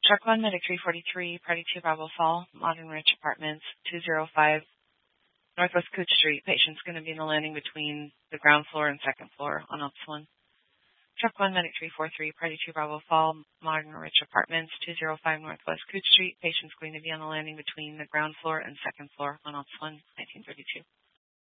Truck 1, Medic 343, Party 2 Bravo Fall, Modern Rich Apartments, 205 Northwest Cooch Street. Patient's going to be in the landing between the ground floor and second floor on Ops 1. Truck 1, Medic 343, Party 2 Bravo Fall, Modern Rich Apartments, 205 Northwest Cooch Street. Patient's going to be on the landing between the ground floor and second floor on Ops 1, 1932.